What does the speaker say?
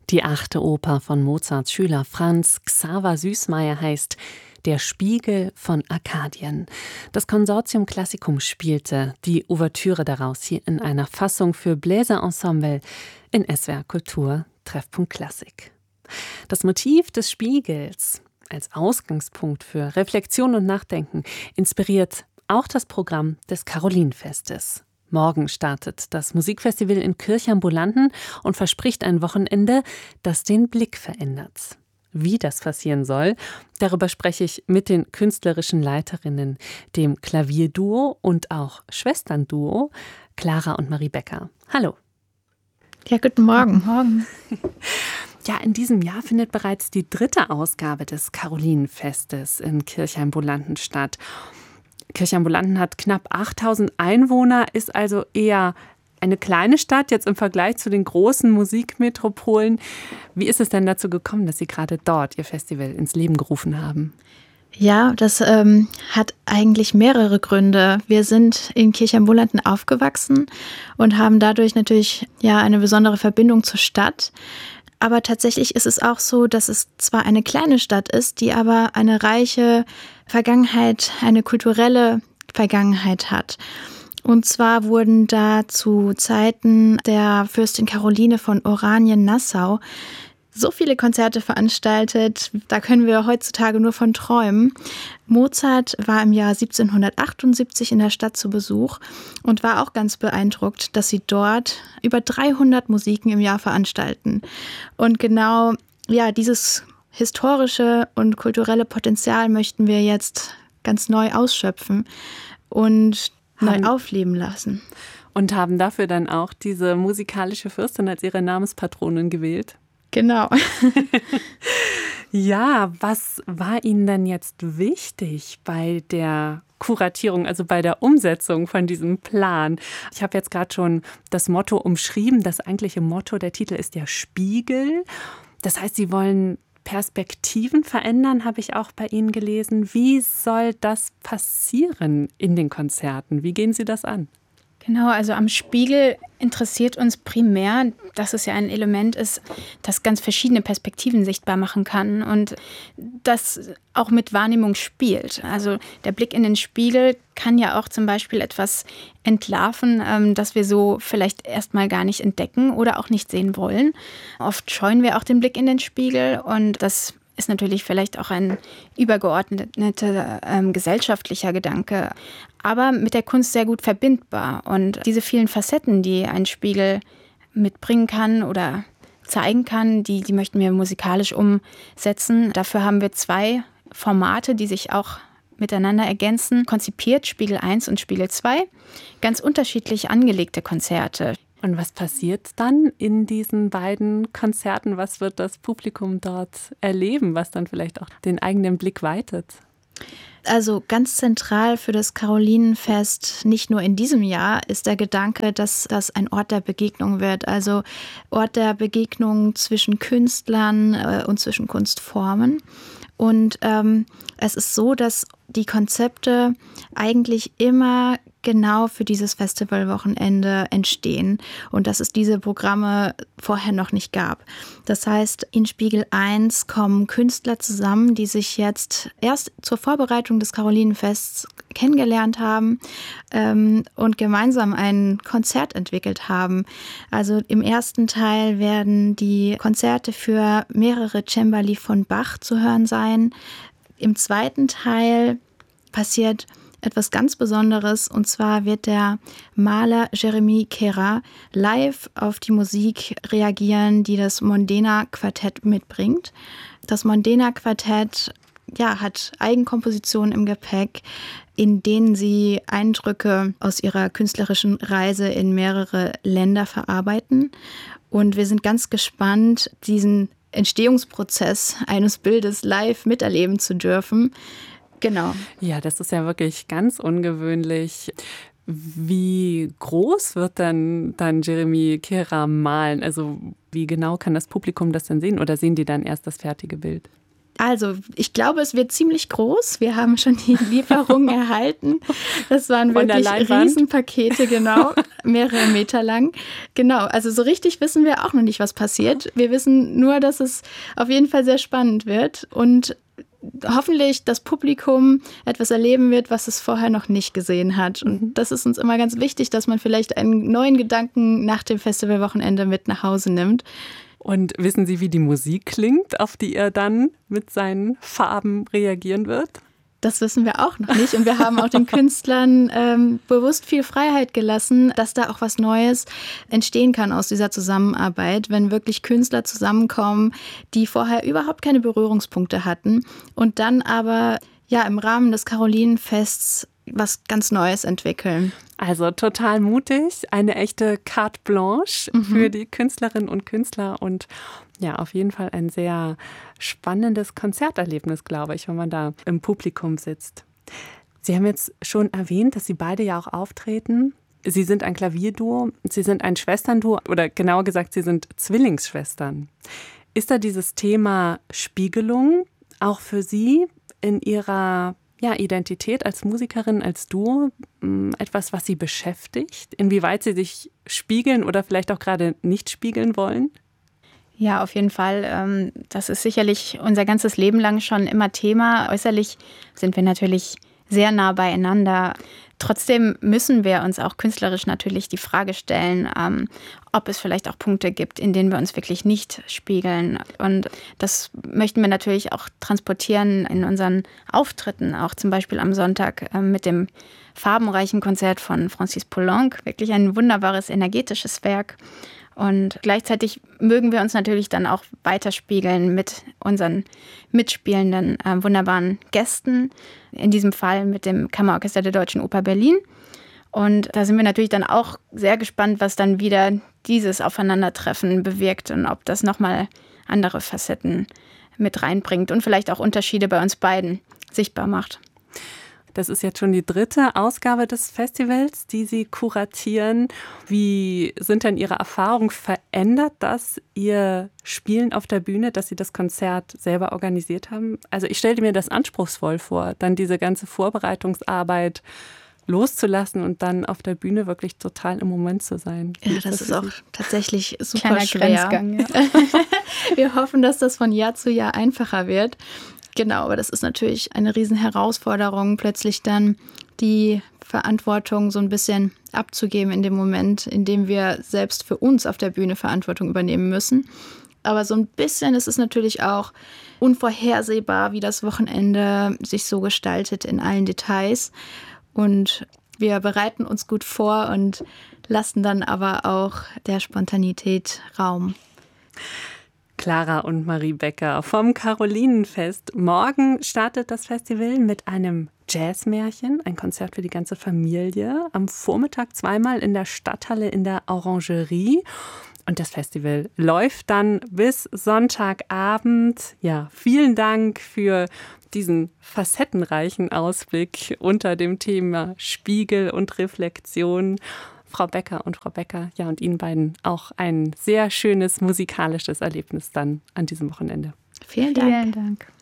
Die 8. Oper von Mozarts Schüler Franz Xaver Süßmayr heißt Der Spiegel von Arkadien. Das Consortium Classicum spielte die Ouvertüre daraus hier in einer Fassung für Bläserensemble in SWR Kultur Treffpunkt Klassik. Das Motiv des Spiegels als Ausgangspunkt für Reflexion und Nachdenken inspiriert auch das Programm des Karolinenfestes. Morgen startet das Musikfestival in Kirchambulanten und verspricht ein Wochenende, das den Blick verändert. Wie das passieren soll, darüber spreche ich mit den künstlerischen Leiterinnen, dem Klavierduo und auch Schwesternduo Clara und Marie Becker. Hallo. Ja, guten Morgen. Guten Morgen. Ja, in diesem Jahr findet bereits die 3. Ausgabe des Karolinenfestes in Kirchambulanten statt. Kirchambulanten hat knapp 8000 Einwohner, ist also eher eine kleine Stadt, jetzt im Vergleich zu den großen Musikmetropolen. Wie ist es denn dazu gekommen, dass Sie gerade dort Ihr Festival ins Leben gerufen haben? Ja, das hat eigentlich mehrere Gründe. Wir sind in Kirchambulanten aufgewachsen und haben dadurch natürlich eine besondere Verbindung zur Stadt. Aber tatsächlich ist es auch so, dass es zwar eine kleine Stadt ist, die aber eine reiche Vergangenheit, eine kulturelle Vergangenheit hat. Und zwar wurden da zu Zeiten der Fürstin Caroline von Oranien-Nassau so viele Konzerte veranstaltet, da können wir heutzutage nur von träumen. Mozart war im Jahr 1778 in der Stadt zu Besuch und war auch ganz beeindruckt, dass sie dort über 300 Musiken im Jahr veranstalten. Und genau dieses historische und kulturelle Potenzial möchten wir jetzt ganz neu ausschöpfen und neu aufleben lassen. Und haben dafür dann auch diese musikalische Fürstin als ihre Namenspatronin gewählt? Genau. Ja, was war Ihnen denn jetzt wichtig bei der Kuratierung, also bei der Umsetzung von diesem Plan? Ich habe jetzt gerade schon das Motto umschrieben. Das eigentliche Motto, der Titel ist ja Spiegel. Das heißt, Sie wollen Perspektiven verändern, habe ich auch bei Ihnen gelesen. Wie soll das passieren in den Konzerten? Wie gehen Sie das an? Genau, also am Spiegel interessiert uns primär, dass es ja ein Element ist, das ganz verschiedene Perspektiven sichtbar machen kann und das auch mit Wahrnehmung spielt. Also der Blick in den Spiegel kann ja auch zum Beispiel etwas entlarven, das wir so vielleicht erstmal gar nicht entdecken oder auch nicht sehen wollen. Oft scheuen wir auch den Blick in den Spiegel und das ist natürlich vielleicht auch ein übergeordneter gesellschaftlicher Gedanke, aber mit der Kunst sehr gut verbindbar. Und diese vielen Facetten, die ein Spiegel mitbringen kann oder zeigen kann, die möchten wir musikalisch umsetzen. Dafür haben wir 2 Formate, die sich auch miteinander ergänzen, konzipiert, Spiegel 1 und Spiegel 2, ganz unterschiedlich angelegte Konzerte. Und was passiert dann in diesen beiden Konzerten? Was wird das Publikum dort erleben, was dann vielleicht auch den eigenen Blick weitet? Also ganz zentral für das Karolinenfest, nicht nur in diesem Jahr, ist der Gedanke, dass das ein Ort der Begegnung wird. Also Ort der Begegnung zwischen Künstlern und zwischen Kunstformen. Und es ist so, dass die Konzepte eigentlich immer genau für dieses Festivalwochenende entstehen und dass es diese Programme vorher noch nicht gab. Das heißt, in Spiegel 1 kommen Künstler zusammen, die sich jetzt erst zur Vorbereitung des Karolinenfests kennengelernt haben und gemeinsam ein Konzert entwickelt haben. Also im ersten Teil werden die Konzerte für mehrere Cembali von Bach zu hören sein. Im zweiten Teil passiert etwas ganz Besonderes, und zwar wird der Maler Jérémie Queyras live auf die Musik reagieren, die das Mondena Quartett mitbringt. Das Mondena Quartett hat Eigenkompositionen im Gepäck, in denen sie Eindrücke aus ihrer künstlerischen Reise in mehrere Länder verarbeiten. Und wir sind ganz gespannt, diesen Entstehungsprozess eines Bildes live miterleben zu dürfen. Genau. Ja, das ist ja wirklich ganz ungewöhnlich. Wie groß wird dann Jérémie Queyras malen? Also wie genau kann das Publikum das denn sehen oder sehen die dann erst das fertige Bild? Also, ich glaube, es wird ziemlich groß. Wir haben schon die Lieferung erhalten. Das waren wirklich Riesenpakete, genau, mehrere Meter lang. Genau, also so richtig wissen wir auch noch nicht, was passiert. Wir wissen nur, dass es auf jeden Fall sehr spannend wird und hoffentlich das Publikum etwas erleben wird, was es vorher noch nicht gesehen hat. Und das ist uns immer ganz wichtig, dass man vielleicht einen neuen Gedanken nach dem Festivalwochenende mit nach Hause nimmt. Und wissen Sie, wie die Musik klingt, auf die er dann mit seinen Farben reagieren wird? Das wissen wir auch noch nicht. Und wir haben auch den Künstlern bewusst viel Freiheit gelassen, dass da auch was Neues entstehen kann aus dieser Zusammenarbeit, wenn wirklich Künstler zusammenkommen, die vorher überhaupt keine Berührungspunkte hatten und dann aber ja im Rahmen des Karolinenfests was ganz Neues entwickeln. Also total mutig, eine echte carte blanche für die Künstlerinnen und Künstler und ja, auf jeden Fall ein sehr spannendes Konzerterlebnis, glaube ich, wenn man da im Publikum sitzt. Sie haben jetzt schon erwähnt, dass Sie beide ja auch auftreten. Sie sind ein Klavierduo, Sie sind ein Schwesternduo oder genauer gesagt, Sie sind Zwillingsschwestern. Ist da dieses Thema Spiegelung auch für Sie in Ihrer Identität als Musikerin, als Duo, etwas, was Sie beschäftigt? Inwieweit Sie sich spiegeln oder vielleicht auch gerade nicht spiegeln wollen? Ja, auf jeden Fall. Das ist sicherlich unser ganzes Leben lang schon immer Thema. Äußerlich sind wir natürlich sehr nah beieinander. Trotzdem müssen wir uns auch künstlerisch natürlich die Frage stellen, ob es vielleicht auch Punkte gibt, in denen wir uns wirklich nicht spiegeln. Und das möchten wir natürlich auch transportieren in unseren Auftritten, auch zum Beispiel am Sonntag mit dem farbenreichen Konzert von Francis Poulenc. Wirklich ein wunderbares, energetisches Werk. Und gleichzeitig mögen wir uns natürlich dann auch weiterspiegeln mit unseren mitspielenden wunderbaren Gästen. In diesem Fall mit dem Kammerorchester der Deutschen Oper Berlin. Und da sind wir natürlich dann auch sehr gespannt, was dann wieder dieses Aufeinandertreffen bewirkt und ob das nochmal andere Facetten mit reinbringt und vielleicht auch Unterschiede bei uns beiden sichtbar macht. Das ist jetzt schon die 3. Ausgabe des Festivals, die Sie kuratieren. Wie sind denn Ihre Erfahrungen? Verändert das Ihr Spielen auf der Bühne, dass Sie das Konzert selber organisiert haben? Also ich stelle mir das anspruchsvoll vor, dann diese ganze Vorbereitungsarbeit loszulassen und dann auf der Bühne wirklich total im Moment zu sein. Ja, das ist auch tatsächlich super schwer. Grenzgang, ja. Wir hoffen, dass das von Jahr zu Jahr einfacher wird. Genau, aber das ist natürlich eine riesen Herausforderung, plötzlich dann die Verantwortung so ein bisschen abzugeben in dem Moment, in dem wir selbst für uns auf der Bühne Verantwortung übernehmen müssen. Aber so ein bisschen ist es natürlich auch unvorhersehbar, wie das Wochenende sich so gestaltet in allen Details. Und wir bereiten uns gut vor und lassen dann aber auch der Spontanität Raum. Clara und Marie Becker vom Karolinenfest. Morgen startet das Festival mit einem Jazzmärchen, ein Konzert für die ganze Familie. Am Vormittag zweimal in der Stadthalle in der Orangerie. Und das Festival läuft dann bis Sonntagabend. Ja, vielen Dank für diesen facettenreichen Ausblick unter dem Thema Spiegel und Reflexion. Frau Becker und Frau Becker, ja, und Ihnen beiden auch ein sehr schönes musikalisches Erlebnis dann an diesem Wochenende. Vielen Dank. Vielen Dank.